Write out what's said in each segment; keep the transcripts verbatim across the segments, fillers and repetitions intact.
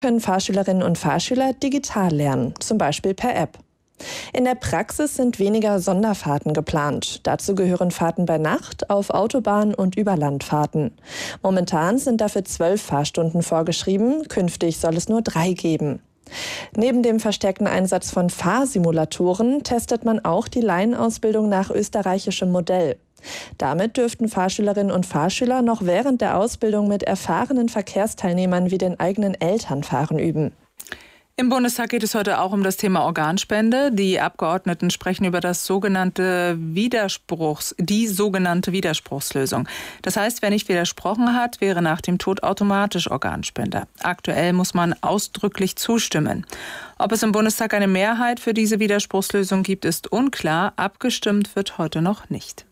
können Fahrschülerinnen und Fahrschüler digital lernen, zum Beispiel per App. In der Praxis sind weniger Sonderfahrten geplant. Dazu gehören Fahrten bei Nacht, auf Autobahn und Überlandfahrten. Momentan sind dafür zwölf Fahrstunden vorgeschrieben, künftig soll es nur drei geben. Neben dem verstärkten Einsatz von Fahrsimulatoren testet man auch die Laienausbildung nach österreichischem Modell. Damit dürften Fahrschülerinnen und Fahrschüler noch während der Ausbildung mit erfahrenen Verkehrsteilnehmern wie den eigenen Eltern fahren üben. Im Bundestag geht es heute auch um das Thema Organspende. Die Abgeordneten sprechen über das sogenannte Widerspruchs, die sogenannte Widerspruchslösung. Das heißt, wer nicht widersprochen hat, wäre nach dem Tod automatisch Organspender. Aktuell muss man ausdrücklich zustimmen. Ob es im Bundestag eine Mehrheit für diese Widerspruchslösung gibt, ist unklar. Abgestimmt wird heute noch nicht.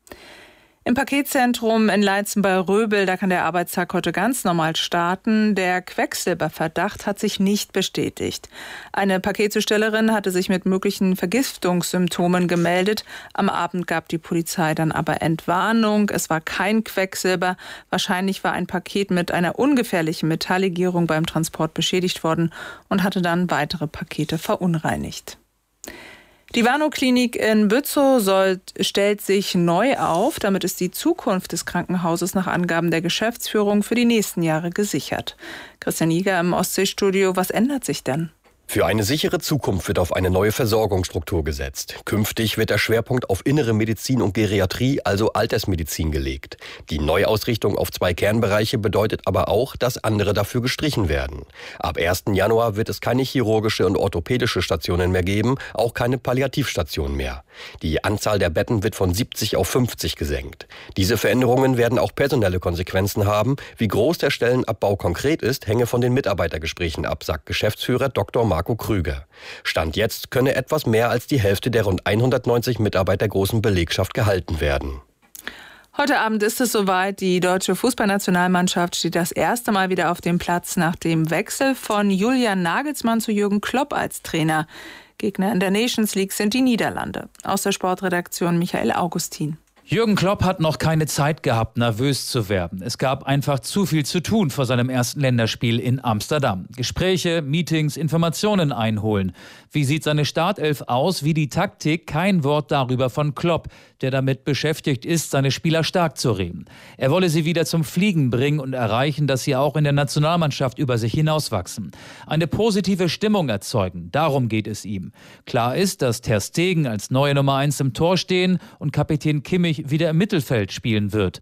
Im Paketzentrum in Leitzen bei Röbel, da kann der Arbeitstag heute ganz normal starten. Der Quecksilberverdacht hat sich nicht bestätigt. Eine Paketzustellerin hatte sich mit möglichen Vergiftungssymptomen gemeldet. Am Abend gab die Polizei dann aber Entwarnung. Es war kein Quecksilber. Wahrscheinlich war ein Paket mit einer ungefährlichen Metalllegierung beim Transport beschädigt worden und hatte dann weitere Pakete verunreinigt. Die Warnow-Klinik in Bützow soll, stellt sich neu auf. Damit ist die Zukunft des Krankenhauses nach Angaben der Geschäftsführung für die nächsten Jahre gesichert. Christian Jäger im Ostseestudio, was ändert sich denn? Für eine sichere Zukunft wird auf eine neue Versorgungsstruktur gesetzt. Künftig wird der Schwerpunkt auf innere Medizin und Geriatrie, also Altersmedizin, gelegt. Die Neuausrichtung auf zwei Kernbereiche bedeutet aber auch, dass andere dafür gestrichen werden. Ab ersten Januar wird es keine chirurgische und orthopädische Stationen mehr geben, auch keine Palliativstationen mehr. Die Anzahl der Betten wird von siebzig auf fünfzig gesenkt. Diese Veränderungen werden auch personelle Konsequenzen haben. Wie groß der Stellenabbau konkret ist, hänge von den Mitarbeitergesprächen ab, sagt Geschäftsführer Doktor Marco Krüger. Stand jetzt könne etwas mehr als die Hälfte der rund hundertneunzig Mitarbeiter großen Belegschaft gehalten werden. Heute Abend ist es soweit. Die deutsche Fußballnationalmannschaft steht das erste Mal wieder auf dem Platz nach dem Wechsel von Julian Nagelsmann zu Jürgen Klopp als Trainer. Gegner in der Nations League sind die Niederlande. Aus der Sportredaktion Michael Augustin. Jürgen Klopp hat noch keine Zeit gehabt, nervös zu werden. Es gab einfach zu viel zu tun vor seinem ersten Länderspiel in Amsterdam. Gespräche, Meetings, Informationen einholen. Wie sieht seine Startelf aus, wie die Taktik? Kein Wort darüber von Klopp, der damit beschäftigt ist, seine Spieler stark zu reden. Er wolle sie wieder zum Fliegen bringen und erreichen, dass sie auch in der Nationalmannschaft über sich hinauswachsen. Eine positive Stimmung erzeugen, darum geht es ihm. Klar ist, dass Ter Stegen als neue Nummer eins im Tor stehen und Kapitän Kimmich wieder im Mittelfeld spielen wird.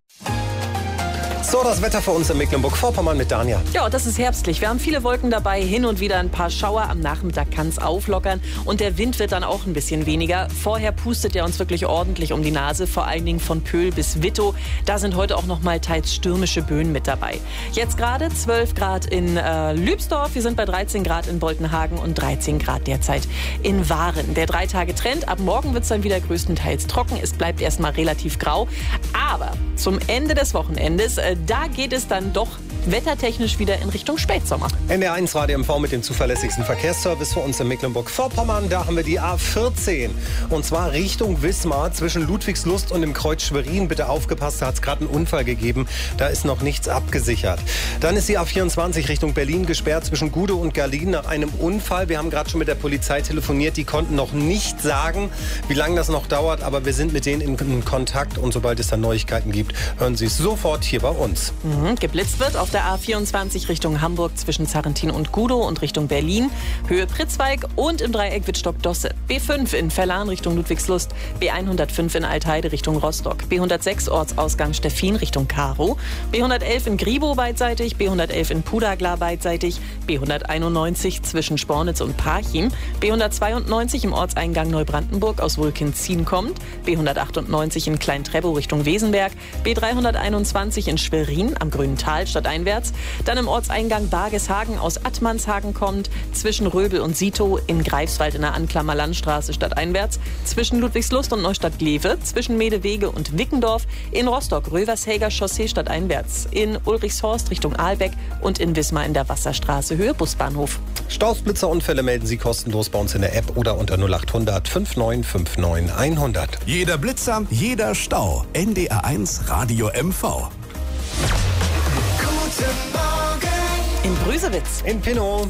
So, das Wetter für uns in Mecklenburg-Vorpommern mit Dania. Ja, das ist herbstlich. Wir haben viele Wolken dabei, hin und wieder ein paar Schauer. Am Nachmittag kann es auflockern und der Wind wird dann auch ein bisschen weniger. Vorher pustet er uns wirklich ordentlich um die Nase, vor allen Dingen von Pöhl bis Wittow. Da sind heute auch noch mal teils stürmische Böen mit dabei. Jetzt gerade zwölf Grad in äh, Lübsdorf, wir sind bei dreizehn Grad in Boltenhagen und dreizehn Grad derzeit in Waren. Der Drei-Tage-Trend, ab morgen wird es dann wieder größtenteils trocken. Es bleibt erstmal relativ grau, aber zum Ende des Wochenendes, äh, da geht es dann doch wettertechnisch wieder in Richtung Spätsommer. N D R eins Radio M V mit dem zuverlässigsten Verkehrsservice für uns in Mecklenburg-Vorpommern. Da haben wir die A vierzehn. Und zwar Richtung Wismar zwischen Ludwigslust und dem Kreuz Schwerin. Bitte aufgepasst, da hat es gerade einen Unfall gegeben. Da ist noch nichts abgesichert. Dann ist die A vierundzwanzig Richtung Berlin gesperrt zwischen Gude und Garlin nach einem Unfall. Wir haben gerade schon mit der Polizei telefoniert. Die konnten noch nicht sagen, wie lange das noch dauert. Aber wir sind mit denen in Kontakt. Und sobald es da Neuigkeiten gibt, hören Sie es sofort hier bei uns. Mhm, geblitzt wird auf der A vierundzwanzig Richtung Hamburg zwischen Zarrentin und Gudow und Richtung Berlin. Höhe Pritzweig und im Dreieck Wittstock-Dosse. B fünf in Verlan Richtung Ludwigslust. B hundertfünf in Altheide Richtung Rostock. B hundertsechs Ortsausgang Steffin Richtung Karow. B hundertelf in Gribow beidseitig. B hundertelf in Pudagla beidseitig. B hunderteinundneunzig zwischen Spornitz und Parchim. B hundertzweiundneunzig im Ortseingang Neubrandenburg aus Wulkenzien kommt. B hundertachtundneunzig in Klein-Trebow Richtung Wesenberg. B dreihunderteinundzwanzig in Schwerin am Grünen Tal stadteinwärts. Dann im Ortseingang Bargeshagen aus Attmannshagen kommt. Zwischen Röbel und Sitow in Greifswald in der Anklammer Landstraße stadteinwärts. Zwischen Ludwigslust und Neustadt-Glewe. Zwischen Medewege und Wickendorf. In Rostock Rövershäger Chaussee stadteinwärts. In Ulrichshorst Richtung Ahlbeck und in Wismar in der Wasserstraße Höhe Busbahnhof. Staus, Blitzer, Unfälle melden Sie kostenlos bei uns in der App oder unter null achthundert fünfundneunzig neunundfünfzig hundert. Jeder Blitzer, jeder Stau. N D R eins Radio M V. In Brüsewitz. In Pinnow.